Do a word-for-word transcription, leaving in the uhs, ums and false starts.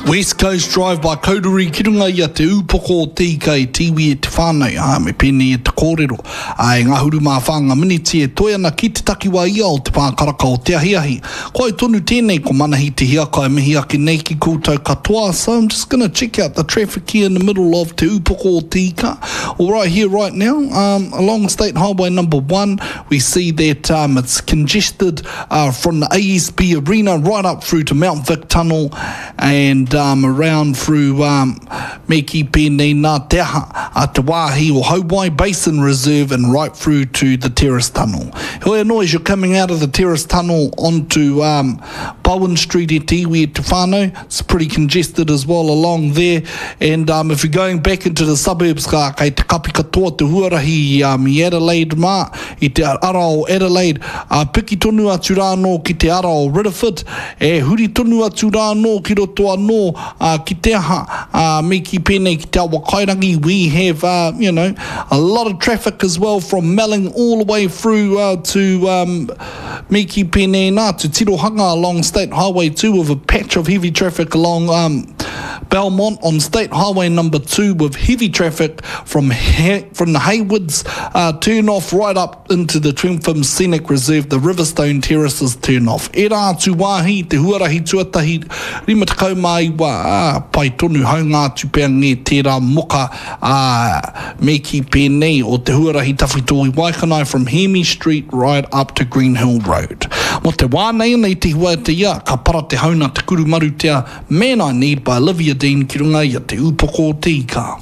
West Coast Drive by Kaururi, ki runga ia te upoko o tika e tiwi e te whānau, ha, me pēne e te kōrero. Ai, ngā huru mā whanga miniti e toi ana ki te takiwa ia o te pākaraka o te ahiahi. Ko ai tonu tēnei ko manahi te hiaka e mihi ake nei ki koutou katoa, so I'm just going to check out the traffic here in the middle of te upoko o tika. All right, here right now, um, along State Highway number one, we see that um, it's congested uh, from the A S B Arena right up through to Mount Vic Tunnel and um, around through um, me ki pēnei nā te aha a te wāhi o Hawaii Basin Reserve and right through to the Terrace Tunnel. Hoi anō, as you're coming out of the Terrace Tunnel onto um, Bowen Street e te iwi e te whānau, it's pretty congested as well along there. And um, if you're going back into the suburbs, ka kei te kapi katoa te huarahi um, i Adelaide mā, i te ara o Adelaide, uh, piki tonu atu rānō ki te ara o Ridderford, e huri tonu atu rānō ki roto anō uh, ki te aha, uh, me ki pēnei ki te awa Kairangi. We have, uh, you know, a lot of traffic as well from Melling all the way through uh, to um, me ki pēnei nā, to Tirohanga along State Highway two with a patch of heavy traffic along um, Belmont on State Highway number two with heavy traffic from he- from the Haywoods uh, turn off right up into the Twenfim Scenic Reserve, the Riverstone Terraces turn off. E rā atu wāhi, te huarahi tuatahi, rima te kaumai wa uh, pai tonu haunga atu pēr nge tērā moka uh, me ki pēnei o te huarahi tawhito i Waikanai from Hemi Street right up to Green Hill Road. Mo te wānei nei te hua te ia, ka para te hauna te kurumaru tea Man I Need by Olivia Dean ki runga ia te upoko o tika.